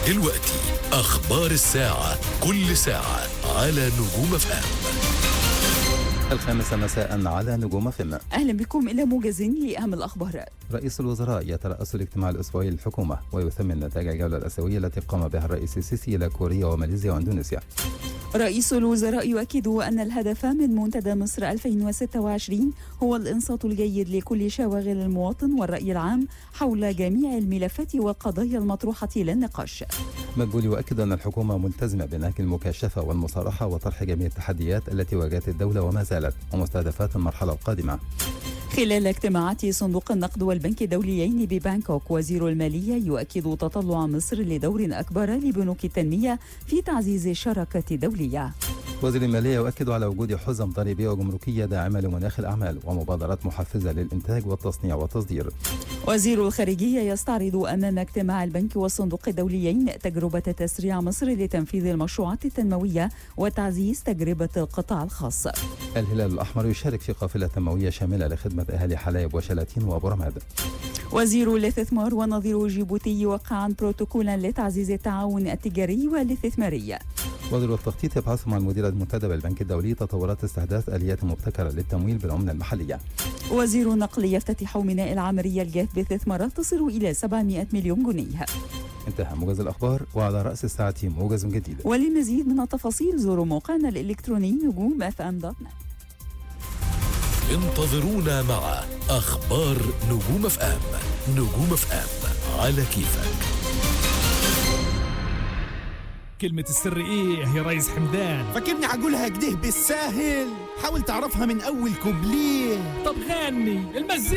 دلوقتي أخبار الساعة، كل ساعة على نجوم FM. 5 مساء على نجوم FM. أهلا بكم إلى موجز لأهم الأخبار. رئيس الوزراء يترأس الاجتماع الأسبوعي للحكومة ويثمن نتائج الجولة الآسيوية التي قام بها الرئيس السيسي إلى كوريا وماليزيا وإندونيسيا. رئيس الوزراء يؤكد أن الهدف من منتدى مصر 2026 هو الإنصات الجيد لكل شواغل المواطن والرأي العام حول جميع الملفات والقضايا المطروحة للنقاش. مدبولي يؤكد أن الحكومة ملتزمة بنهج المكاشفة والمصارحة وطرح جميع التحديات التي واجهت الدولة وما زالت ومستهدفات المرحلة القادمة. خلال اجتماعات صندوق النقد والبنك الدوليين ببانكوك، وزير المالية يؤكد تطلع مصر لدور أكبر لبنوك التنمية في تعزيز الشراكة الدولية. وزير المالية يؤكد على وجود حزم ضريبية وجمركية داعمة لمناخ الأعمال ومبادرات محفزة للإنتاج والتصنيع والتصدير. وزير الخارجية يستعرض أمام اجتماع البنك والصندوق الدوليين تجربة تسريع مصر لتنفيذ المشروعات التنموية وتعزيز تجربة القطاع الخاص. الهلال الأحمر يشارك في قافلة تنموية شاملة لخدمة أهالي حلايب وشلاتين وأبو رماد. وزير الاستثمار ونظير جيبوتي يوقعان بروتوكولا لتعزيز التعاون التجاري والاستثماري. وزير التخطيط يبحث مع المدير المنتدب البنك الدولي تطورات استحداث آليات مبتكرة للتمويل بالعملة المحلية. وزير النقل يفتتح ميناء العمرية الجاف باستثمارات تصل إلى 700 مليون جنيه. انتهى موجز الأخبار، وعلى رأس الساعة موجز جديد. وللمزيد من التفاصيل زوروا موقعنا الإلكتروني نجوم.fm.net. انتظرونا مع أخبار نجوم FM. نجوم FM على كيفك. كلمة السر ايه يا ريس حمدان؟ فاكرني هقولها كده بالساهل؟ حاول تعرفها من اول كوبليه. طب غني المزيكا.